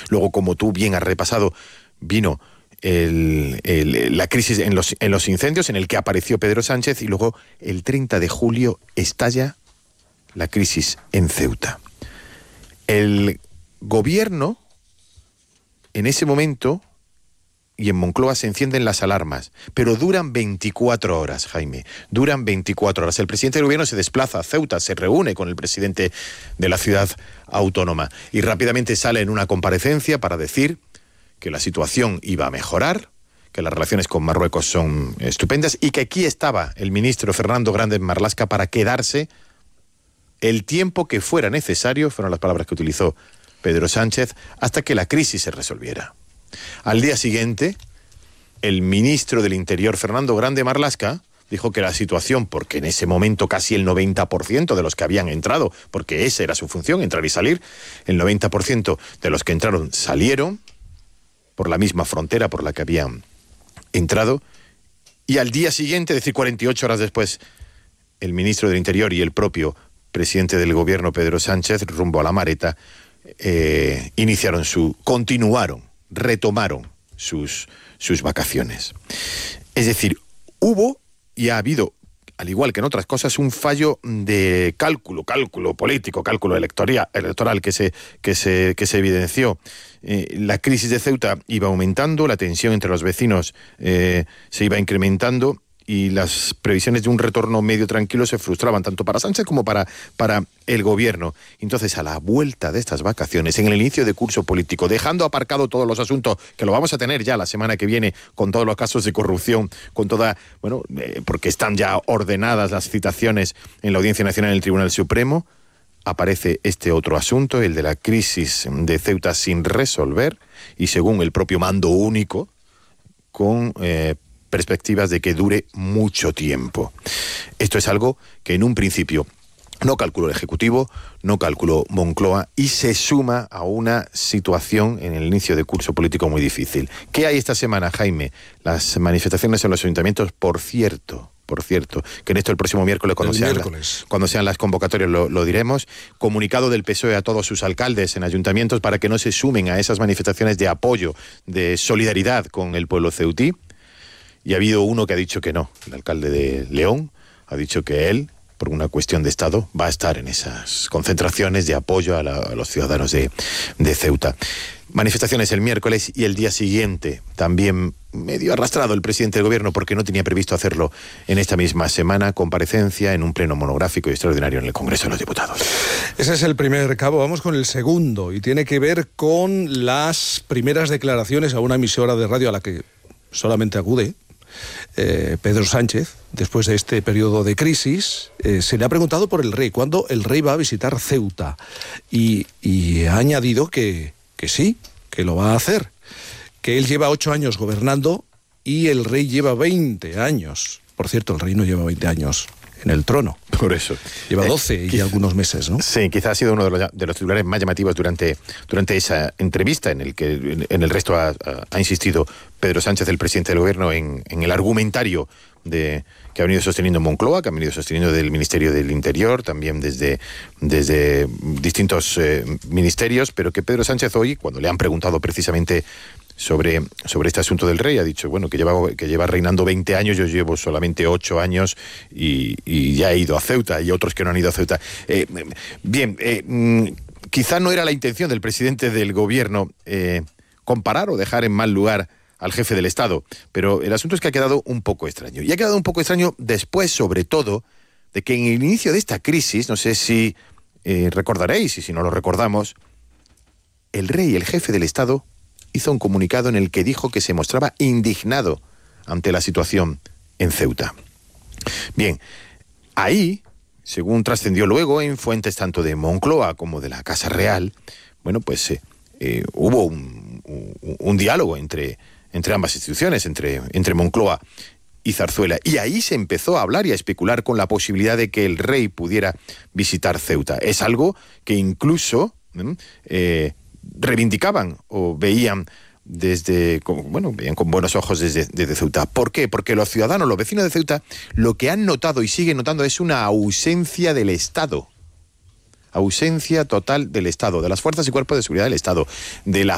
Luego, como tú bien has repasado, vino la crisis en los incendios, en el que apareció Pedro Sánchez, y luego el 30 de julio estalla la crisis en Ceuta. El gobierno, en ese momento, y en Moncloa se encienden las alarmas, pero duran 24 horas, Jaime, duran 24 horas. El presidente del gobierno se desplaza a Ceuta, se reúne con el presidente de la ciudad autónoma y rápidamente sale en una comparecencia para decir que la situación iba a mejorar, que las relaciones con Marruecos son estupendas y que aquí estaba el ministro Fernando Grande Marlaska para quedarse el tiempo que fuera necesario, fueron las palabras que utilizó Pedro Sánchez, hasta que la crisis se resolviera. Al día siguiente, el ministro del Interior, Fernando Grande Marlaska, dijo que la situación, porque en ese momento casi el 90% de los que habían entrado, porque esa era su función, entrar y salir, el 90% de los que entraron salieron por la misma frontera por la que habían entrado, y al día siguiente, es decir, 48 horas después, el ministro del Interior y el propio presidente del gobierno, Pedro Sánchez, rumbo a La Mareta, retomaron sus vacaciones. Es decir, hubo y ha habido, al igual que en otras cosas, un fallo de cálculo político, cálculo electoral que se evidenció. La crisis de Ceuta iba aumentando, la tensión entre los vecinos se iba incrementando y las previsiones de un retorno medio tranquilo se frustraban tanto para Sánchez como para el gobierno. Entonces, a la vuelta de estas vacaciones, en el inicio de curso político, dejando aparcado todos los asuntos, que lo vamos a tener ya la semana que viene, con todos los casos de corrupción, porque están ya ordenadas las citaciones en la Audiencia Nacional en el Tribunal Supremo, aparece este otro asunto, el de la crisis de Ceuta sin resolver, y según el propio mando único, con perspectivas de que dure mucho tiempo. Esto es algo que en un principio no calculó el Ejecutivo, no calculó Moncloa y se suma a una situación en el inicio de curso político muy difícil. ¿Qué hay esta semana, Jaime? Las manifestaciones en los ayuntamientos, por cierto, que en esto el próximo miércoles, cuando sean las convocatorias, lo diremos. Comunicado del PSOE a todos sus alcaldes en ayuntamientos para que no se sumen a esas manifestaciones de apoyo, de solidaridad con el pueblo ceutí. Y ha habido uno que ha dicho que no. El alcalde de León ha dicho que él, por una cuestión de Estado, va a estar en esas concentraciones de apoyo a los ciudadanos de Ceuta. Manifestaciones el miércoles y el día siguiente, también medio arrastrado el presidente del gobierno porque no tenía previsto hacerlo en esta misma semana, comparecencia en un pleno monográfico y extraordinario en el Congreso de los Diputados. Ese es el primer cabo, vamos con el segundo, y tiene que ver con las primeras declaraciones a una emisora de radio a la que solamente acude Pedro Sánchez, después de este periodo de crisis. Se le ha preguntado por el rey, ¿cuándo el rey va a visitar Ceuta? Y ha añadido que sí, que lo va a hacer, que él lleva 8 años gobernando y el rey lleva 20 años. Por cierto, el rey no lleva 20 años en el trono. Por eso. Lleva 12 y algunos meses, ¿no? Sí, quizás ha sido uno de los titulares más llamativos durante esa entrevista en el que en el resto ha insistido Pedro Sánchez, el presidente del gobierno, en el argumentario que ha venido sosteniendo Moncloa, que ha venido sosteniendo del Ministerio del Interior, también desde distintos ministerios, pero que Pedro Sánchez hoy, cuando le han preguntado precisamente sobre este asunto del rey, ha dicho, bueno, que lleva reinando 20 años, yo llevo solamente 8 años y ya he ido a Ceuta, y otros que no han ido a Ceuta. Quizá no era la intención del presidente del gobierno comparar o dejar en mal lugar al jefe del Estado, pero el asunto es que ha quedado un poco extraño. Y ha quedado un poco extraño después, sobre todo, de que en el inicio de esta crisis, no sé si recordaréis, y si no lo recordamos, el rey, el jefe del Estado, hizo un comunicado en el que dijo que se mostraba indignado ante la situación en Ceuta. Bien, ahí, según trascendió luego en fuentes tanto de Moncloa como de la Casa Real, bueno, pues hubo un diálogo entre ambas instituciones, entre Moncloa y Zarzuela, y ahí se empezó a hablar y a especular con la posibilidad de que el rey pudiera visitar Ceuta. Es algo que incluso reivindicaban o veían veían con buenos ojos desde Ceuta. ¿Por qué? Porque los ciudadanos, los vecinos de Ceuta, lo que han notado y siguen notando es una ausencia del Estado. Ausencia total del Estado, de las fuerzas y cuerpos de seguridad del Estado, de la